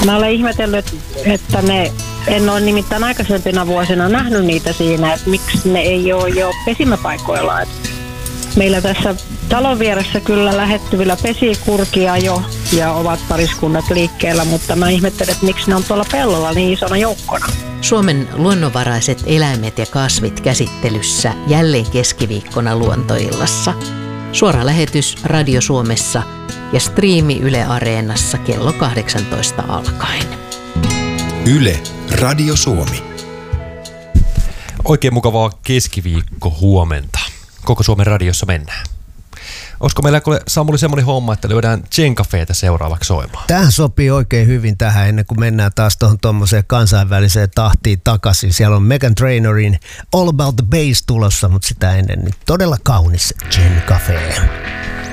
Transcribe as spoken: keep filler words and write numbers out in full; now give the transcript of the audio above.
Mä olen ihmetellyt, että ne, en ole nimittäin aikaisempina vuosina nähnyt niitä siinä, että miksi ne ei ole jo pesimäpaikoilla. Et meillä tässä talon vieressä kyllä lähettyvillä pesii kurkia jo ja ovat pariskunnat liikkeellä, mutta mä ihmettelen, että miksi ne on tuolla pellolla niin isona joukkona. Suomen luonnonvaraiset eläimet ja kasvit käsittelyssä jälleen keskiviikkona Luontoillassa. Suora lähetys Radio Suomessa ja striimi Yle Areenassa kello kahdeksantoista alkaen. Yle Radio Suomi. Oikein mukavaa keskiviikko huomenta. Koko Suomen radiossa mennään. Olisiko meillä kuule Samuli semmoinen homma, että lyödään Gencafetä seuraavaksi soimaan? Tähän sopii oikein hyvin tähän ennen kuin mennään taas tuohon tuommoiseen kansainväliseen tahtiin takaisin. Siellä on Meghan Trainerin All About the Bass tulossa, mutta sitä ennen niin todella kaunis Gencafe.